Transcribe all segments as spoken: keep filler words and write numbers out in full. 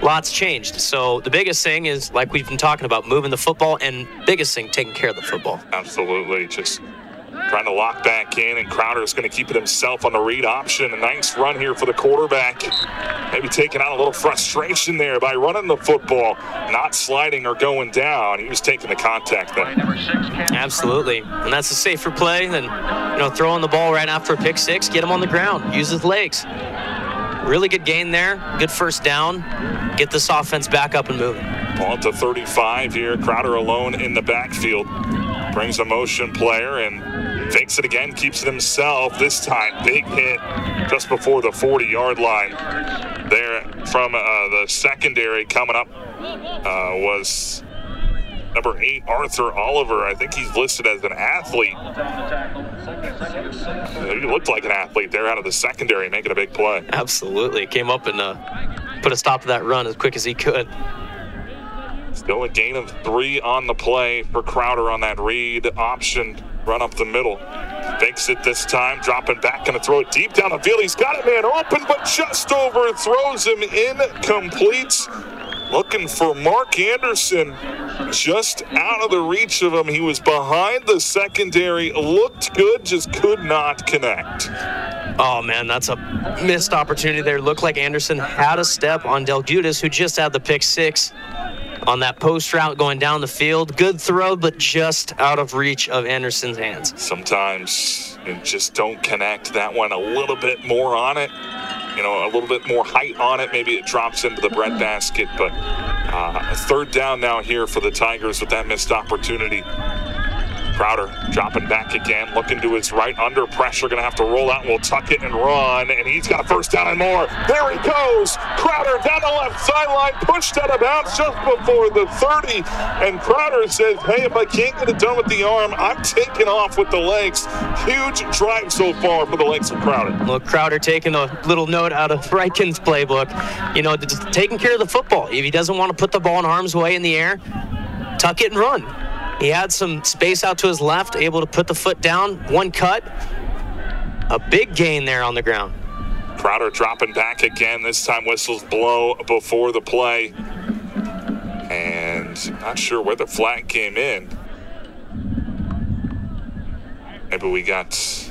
lots changed. So the biggest thing is, like we've been talking about, moving the football, and biggest thing, taking care of the football. Absolutely. Just trying to lock back in, and Crowder's going to keep it himself on the read option. A nice run here for the quarterback. Maybe taking out a little frustration there by running the football, not sliding or going down. He was taking the contact there. Absolutely. And that's a safer play than, you know, throwing the ball right after a pick six. Get him on the ground. Use his legs. Really good gain there. Good first down. Get this offense back up and moving. Ball to thirty-five here. Crowder alone in the backfield. Brings a motion player and fakes it again, keeps it himself. This time, big hit just before the forty-yard line. There from uh, the secondary coming up uh, was number eight, Arthur Oliver. I think he's listed as an athlete. He looked like an athlete there out of the secondary, making a big play. Absolutely. Came up and uh, put a stop to that run as quick as he could. Still a gain of three on the play for Crowder on that read option. Run up the middle. Fakes it this time, dropping back, going to throw it deep down the field. He's got it, man, open, but just overthrows him, incomplete. Looking for Mark Anderson, just out of the reach of him. He was behind the secondary, looked good, just could not connect. Oh, man, that's a missed opportunity there. Looked like Anderson had a step on Del Gudas, who just had the pick six on that post route going down the field. Good throw, but just out of reach of Anderson's hands. Sometimes you just don't connect. That one a little bit more on it. You know, a little bit more height on it. Maybe it drops into the breadbasket, but uh, a third down now here for the Tigers with that missed opportunity. Crowder dropping back again, looking to his right, under pressure, going to have to roll out, and we'll tuck it and run, and he's got a first down and more. There he goes. Crowder down the left sideline, pushed out of bounds just before the thirty, and Crowder says, hey, if I can't get it done with the arm, I'm taking off with the legs. Huge drive so far for the legs of Crowder. Look, Crowder taking a little note out of Ryken's playbook, you know, just taking care of the football. If he doesn't want to put the ball in harm's way in the air, tuck it and run. He had some space out to his left, able to put the foot down, one cut. A big gain there on the ground. Crowder dropping back again. This time whistles blow before the play. And not sure where the flag came in. Maybe we got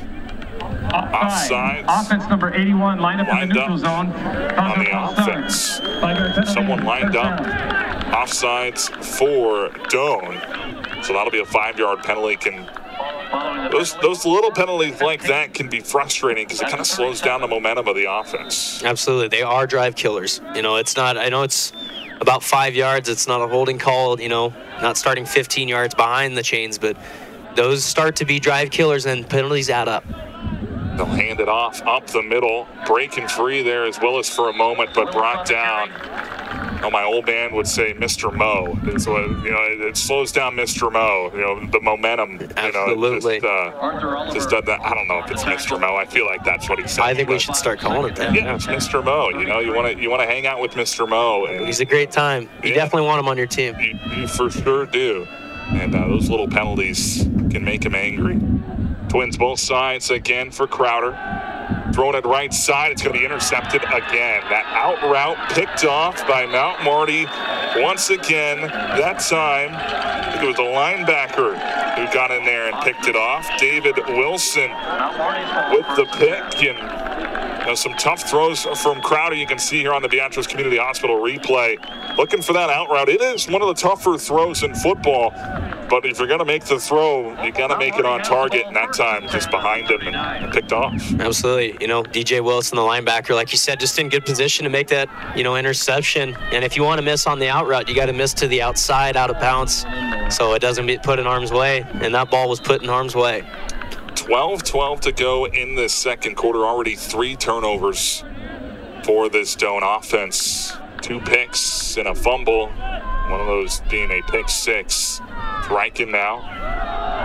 offsides. Offense number eighty-one lined up lined in the neutral up zone. On the offense. Someone lined up. Offsides for Doan. So that'll be a five-yard penalty. Can those those little penalties like that can be frustrating because it kind of slows down the momentum of the offense. Absolutely, they are drive killers. You know, it's not. I know it's about five yards. It's not a holding call. You know, not starting fifteen yards behind the chains, but those start to be drive killers, and penalties add up. They'll hand it off up the middle, breaking free there as well as for a moment, but brought down. Oh, my old man would say Mister Mo. It's what, you know, it, it slows down Mister Mo. You know, the momentum. You Absolutely. know, just, uh, just does that. I don't know if it's Mister Mo. I feel like that's what he said. I think we should start calling it that. Yeah, it's Mister Mo. You know, you want to you want to hang out with Mister Mo. And he's a great time. You yeah, definitely want him on your team. You, you for sure do. And uh, those little penalties can make him angry. Twins both sides again for Crowder. Thrown it right side. It's going to be intercepted again. That out route picked off by Mount Marty once again. That time, I think it was a linebacker who got in there and picked it off. David Wilson with the pick. And you know, some tough throws from Crowder. You can see here on the Beatrice Community Hospital replay. Looking for that out route. It is one of the tougher throws in football. But if you're going to make the throw, you got to make it on target. And that time, just behind him and, and picked off. Absolutely. You know, D J Wilson, the linebacker, like you said, just in good position to make that, you know, interception. And if you want to miss on the out route, you got to miss to the outside, out of bounds, so it doesn't get put in harm's way. And that ball was put in harm's way. twelve twelve to go in this second quarter. Already three turnovers for this Doan offense. Two picks and a fumble. One of those being a pick six. Ryken now.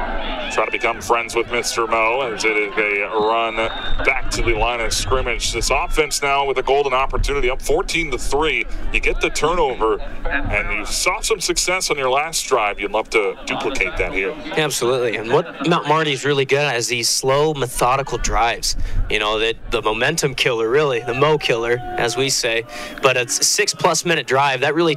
try to become friends with Mister Mo as it is a run back to the line of scrimmage. This offense now with a golden opportunity, up fourteen to three. You get the turnover, and you saw some success on your last drive. You'd love to duplicate that here. Absolutely. And what Mount Marty's really good at is these slow, methodical drives. You know, that the momentum killer, really, the Mo killer, as we say. But it's a six-plus minute drive. That really